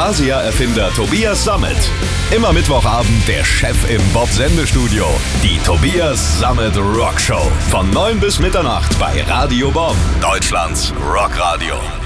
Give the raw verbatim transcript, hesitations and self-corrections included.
Fantasia-Erfinder Tobias Sammet. Immer Mittwochabend der Chef im Bob-Sendestudio. Die Tobias Sammet Rockshow. Von neun bis Mitternacht bei Radio Bob. Deutschlands Rockradio.